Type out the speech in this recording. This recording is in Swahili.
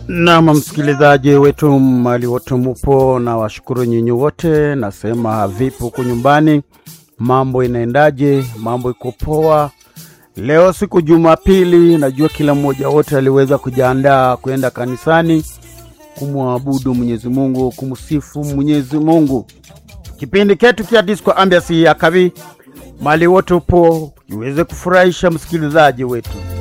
Na msikilizaji wetu mali wote mupo, na washukuru nyinyi wote. Nasema vipi huko nyumbani, mambo inaendaje? Mambo iko poa? Leo siku Jumapili, najua kila mmoja wote aliweza kujiandaa kwenda kanisani kumwabudu Mwenyezi Mungu, kumsifu Mwenyezi Mungu. Kipindi chetu kia Disco Ambiance ya Kavi, mali wote upo iweze kufurahisha msikilizaji wetu.